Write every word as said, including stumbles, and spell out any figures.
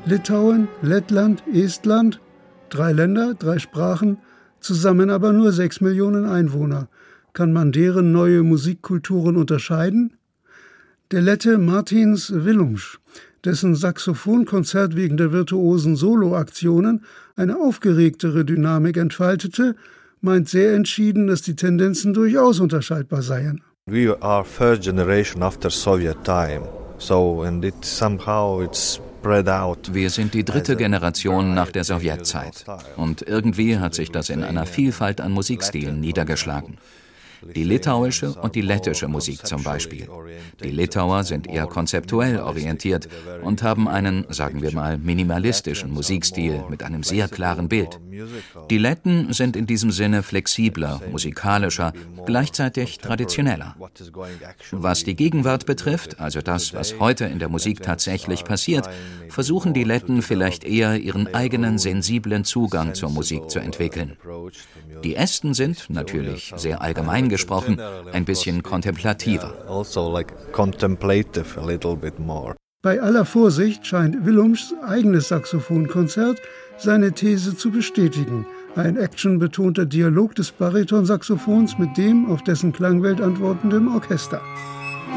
Litauen, Lettland, Estland, drei Länder, drei Sprachen, zusammen aber nur sechs Millionen Einwohner. Kann man deren neue Musikkulturen unterscheiden? Der Lette Martins Willumš, dessen Saxophonkonzert wegen der virtuosen Soloaktionen eine aufgeregtere Dynamik entfaltete, meint sehr entschieden, dass die Tendenzen durchaus unterscheidbar seien. We are third generation after Soviet time, so and it somehow it's spread out. Wir sind die dritte Generation nach der Sowjetzeit und irgendwie hat sich das in einer Vielfalt an Musikstilen niedergeschlagen. Die litauische und die lettische Musik zum Beispiel. Die Litauer sind eher konzeptuell orientiert und haben einen, sagen wir mal, minimalistischen Musikstil mit einem sehr klaren Bild. Die Letten sind in diesem Sinne flexibler, musikalischer, gleichzeitig traditioneller. Was die Gegenwart betrifft, also das, was heute in der Musik tatsächlich passiert, versuchen die Letten vielleicht eher ihren eigenen sensiblen Zugang zur Musik zu entwickeln. Die Esten sind, natürlich sehr allgemein gesprochen, ein bisschen kontemplativer. Bei aller Vorsicht scheint Willumšs eigenes Saxophonkonzert seine These zu bestätigen. Ein actionbetonter Dialog des Baritonsaxophons mit dem auf dessen Klangwelt antwortenden Orchester.